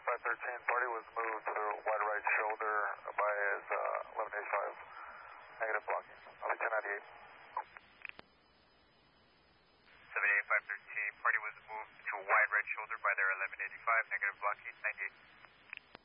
7513, party was moved to the wide right shoulder by his 1185, negative blocking. I'll be 1098. 78513, party was moved to wide right shoulder by their 1185, negative blocking, 98.